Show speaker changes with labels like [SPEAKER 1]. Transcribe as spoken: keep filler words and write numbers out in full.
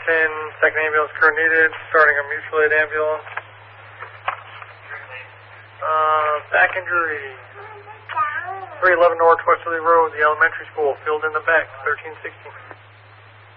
[SPEAKER 1] ten, second ambulance crew needed, starting a mutual aid ambulance. Uh, back injury. three eleven North Westerly Road, the elementary school, filled in the back, thirteen sixteen.